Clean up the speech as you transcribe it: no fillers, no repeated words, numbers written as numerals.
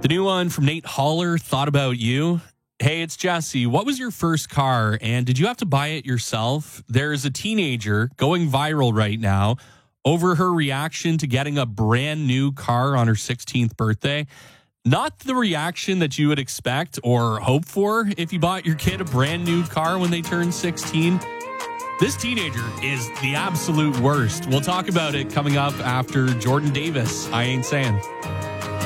The new one from Nate Haller, Thought About You. Hey, it's Jesse. What was your first car, and did you have to buy it yourself? There's a teenager going viral right now over her reaction to getting a brand new car on her 16th birthday. Not the reaction that you would expect or hope for if you bought your kid a brand new car when they turn 16. This teenager is the absolute worst. We'll talk about it coming up after Jordan Davis. I Ain't Saying.